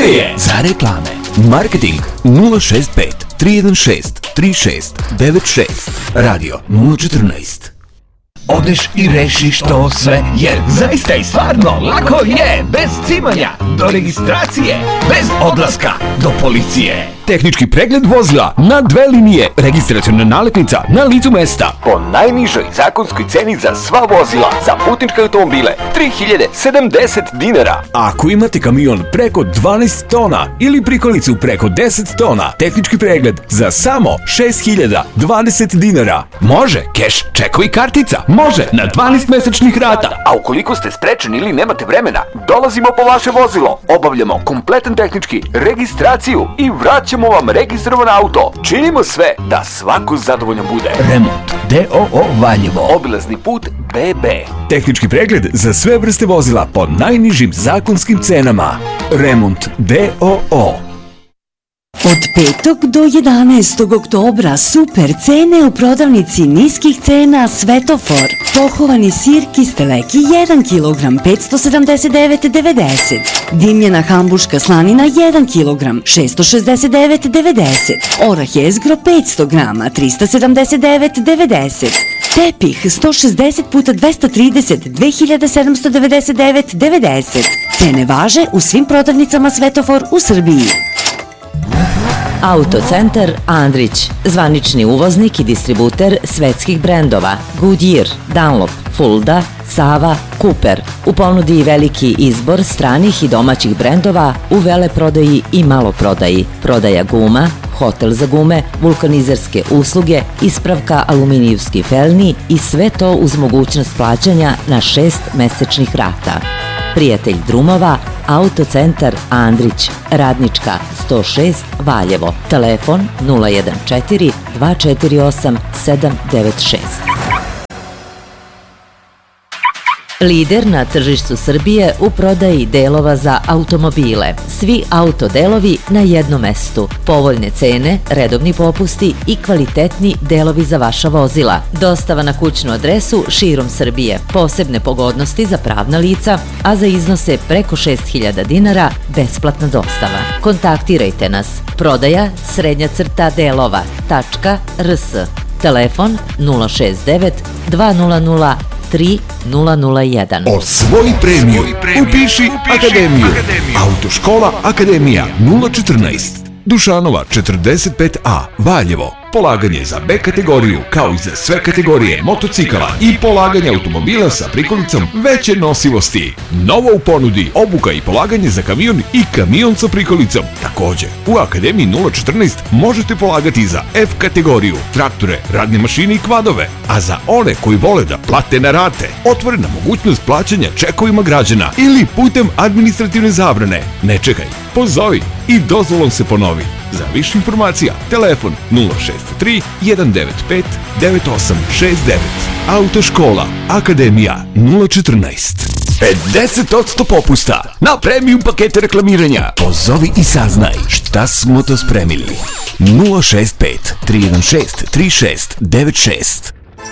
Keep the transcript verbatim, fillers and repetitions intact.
je za reklame. Marketing nula šest pet tri jedan šest tri šest devet šest. Radio nula četrnaest. Odeš i rešiš to sve, jer zaista i stvarno lako je, bez cimanja, do registracije, bez odlaska do policije. Tehnički pregled vozila na dve linije, registraciona nalepnica na licu mesta, po najnižoj zakonskoj ceni za sva vozila, za putničke automobile, tri hiljade sedamdeset dinara. Ako imate kamion preko dvanaest tona ili prikolicu preko deset tona, tehnički pregled za samo šest hiljada dvadeset dinara. Može, keš, čekovi, kartica, može na dvanaest mesečnih rata. A ukoliko ste sprečeni ili nemate vremena, dolazimo po vaše vozilo, obavljamo kompletan tehnički, registraciju i vraćamo vam registrovan auto. Činimo sve da svako zadovoljno bude. Remont D O O Valjevo, obilazni put B B. Tehnički pregled za sve vrste vozila po najnižim zakonskim cenama. Remont D O O. Od petog do jedanaestog oktobra super cene u prodavnici niskih cena Svetofor. Pohovani sir Kisteleki jedan kilogram petsto sedamdeset devet devedeset. Dimljena hamburška slanina jedan kilogram šesto šezdeset devet devedeset. Orah jezgro petsto grama trista sedamdeset devet devedeset. Tepih sto šezdeset puta dvesta trideset dve hiljade sedamsto devedeset devet devedeset. Cene važe u svim prodavnicama Svetofor u Srbiji. Autocentar Andrić, zvanični uvoznik i distributer svetskih brendova Goodyear, Dunlop, Fulda, Sava, Cooper. U ponudi i veliki izbor stranih i domaćih brendova u veleprodaji i maloprodaji. Prodaja guma, hotel za gume, vulkanizerske usluge, ispravka aluminijevskih felni i sve to uz mogućnost plaćanja na šest mesečnih rata. Prijatelj drumova, Autocentar Andrić, Radnička sto šest Valjevo, telefon nula jedan četiri dva četiri osam sedam devet šest. Lider na tržištu Srbije u prodaji delova za automobile. Svi autodelovi na jednom mestu. Povoljne cene, redovni popusti i kvalitetni delovi za vaša vozila. Dostava na kućnu adresu širom Srbije. Posebne pogodnosti za pravna lica, a za iznose preko šest hiljada dinara besplatna dostava. Kontaktirajte nas. Prodaja srednja crta delova .rs. Telefon nula šest devet dva nula nula tri nula nula jedan. Osvoji premiju. Upiši Akademiju. Autoškola Akademija nula četrnaest. Dušanova četrdeset pet A, Valjevo. Polaganje za B kategoriju, kao i za sve kategorije motocikala i polaganje automobila sa prikolicom veće nosivosti. Novo u ponudi obuka i polaganje za kamion i kamion sa prikolicom. Također, u Akademiji nula četrnaest možete polagati za F kategoriju, traktore, radne mašine i kvadove, a za one koji vole da plate na rate, otvorena mogućnost plaćanja čekovima građana ili putem administrativne zabrane. Ne čekaj, pozovi i dozvolom se ponovi. Za više informacija, telefon nula šest tri jedan devet pet devet osam šest devet. Autoškola Akademija nula četrnaest. pedeset posto popusta na premium pakete reklamiranja. Pozovi i saznaj šta smo to spremili. nula šest pet tri jedan šest tri šest devet šest.